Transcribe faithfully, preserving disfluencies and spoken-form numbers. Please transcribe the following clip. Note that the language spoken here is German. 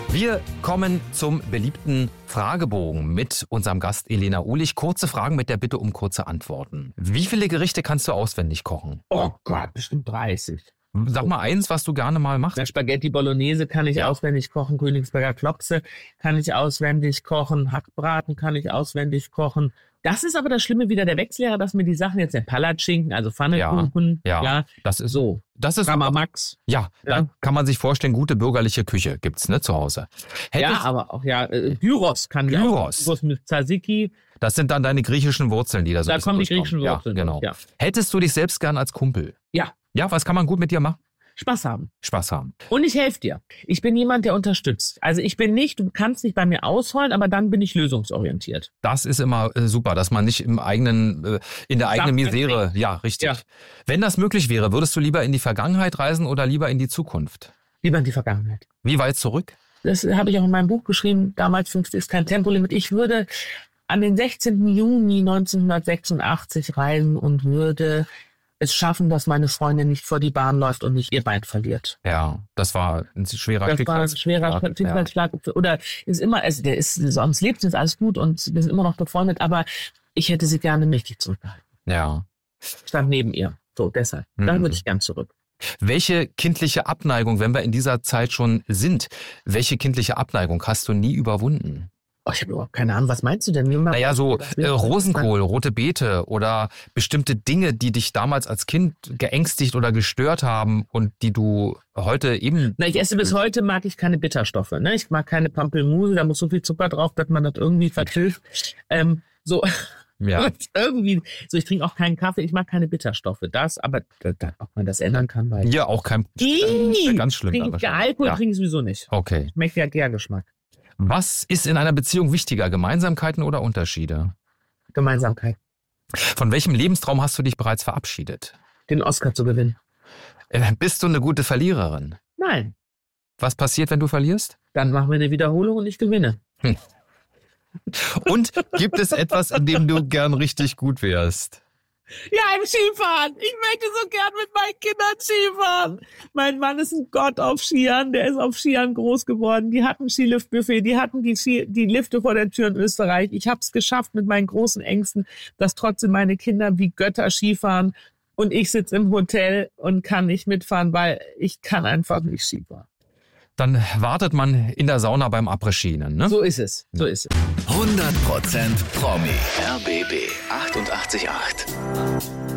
Wir kommen zum beliebten Fragebogen mit unserem Gast Elena Uhlich. Kurze Fragen mit der Bitte um kurze Antworten. Wie viele Gerichte kannst du auswendig kochen? Oh Gott, bestimmt dreißig. Sag mal eins, was du gerne mal machst. Na, Spaghetti Bolognese kann ich Ja. auswendig kochen, Königsberger Klopse kann ich auswendig kochen, Hackbraten kann ich auswendig kochen. Das ist aber das Schlimme wieder der Wechsellehrer, dass mir die Sachen jetzt der Palatschinken, also Pfannekuchen, Ja, ja, das ist so. Das ist Gamma Max. Ja, Ja. da kann man sich vorstellen, gute bürgerliche Küche gibt's ne zu Hause. Ja, Hättest, aber auch ja, äh, Gyros kann ich auch. Gyros. Gyros mit Tzatziki. das sind dann deine griechischen Wurzeln, die da so Da ein bisschen kommen die durchkommen. griechischen Wurzeln. Ja, genau. Ja. Hättest du dich selbst gern als Kumpel? Ja, Ja, was kann man gut mit dir machen? Spaß haben. Spaß haben. Und ich helfe dir. Ich bin jemand, der unterstützt. Also ich bin nicht, du kannst nicht bei mir ausholen, aber dann bin ich lösungsorientiert. Das ist immer äh, super, dass man nicht im eigenen, äh, in der eigenen Saft Misere, ja, richtig. Ja. Wenn das möglich wäre, würdest du lieber in die Vergangenheit reisen oder lieber in die Zukunft? Lieber in die Vergangenheit. Wie weit zurück? Das habe ich auch in meinem Buch geschrieben. Damals fünfzig ist kein Tempolimit. Ich würde an den sechzehnten Juni neunzehnhundertsechsundachtzig reisen und würde es schaffen, dass meine Freundin nicht vor die Bahn läuft und nicht ihr Bein verliert. Ja, das war ein schwerer Das war ein Schicksalsschlag. schwerer Schicksalsschlag. Oder ist immer, also der ist, sonst lebt es alles gut und wir sind immer noch befreundet, aber ich hätte sie gerne mächtig zurückgehalten. Ja. Ich stand neben ihr. So, deshalb. Da Mhm. würde ich gern zurück. Welche kindliche Abneigung, wenn wir in dieser Zeit schon sind, welche kindliche Abneigung hast du nie überwunden? Oh, ich habe überhaupt keine Ahnung, was meinst du denn? Wie man- Naja, so Das äh, wird- Rosenkohl, rote Beete oder bestimmte Dinge, die dich damals als Kind geängstigt oder gestört haben und die du heute eben... Na, ich esse bis heute, mag ich keine Bitterstoffe. Ne? Ich mag keine Pampelmuse, da muss so viel Zucker drauf, dass man das irgendwie vertilgt. Ähm, so, Ja. irgendwie, so ich trinke auch keinen Kaffee, ich mag keine Bitterstoffe. Das, aber da, da, ob man das ändern kann, weil Ja, auch kein... Ih, ganz schlimm. trink, aber schon. Alkohol Ja. trinke ich sowieso nicht. Okay. Ich möchte ja Gärgeschmack. Was ist in einer Beziehung wichtiger, Gemeinsamkeiten oder Unterschiede? Gemeinsamkeit. Von welchem Lebenstraum hast du dich bereits verabschiedet? Den Oscar zu gewinnen. Äh, Bist du eine gute Verliererin? Nein. Was passiert, wenn du verlierst? Dann machen wir eine Wiederholung und ich gewinne. Und gibt es etwas, in dem du gern richtig gut wärst? Ja, im Skifahren. Ich möchte so gern mit meinen Kindern Skifahren. Mein Mann ist ein Gott auf Skiern. Der ist auf Skiern groß geworden. Die hatten Skiliftbuffet. Die hatten die, Ski, die Lifte vor der Tür in Österreich. Ich habe es geschafft mit meinen großen Ängsten, dass trotzdem meine Kinder wie Götter Skifahren. Und ich sitze im Hotel und kann nicht mitfahren, weil ich kann einfach nicht Skifahren. Dann wartet man in der Sauna beim Après-Ski, ne? So ist es. So ist es. hundert Prozent Promi. R B B achtundachtzig Komma acht.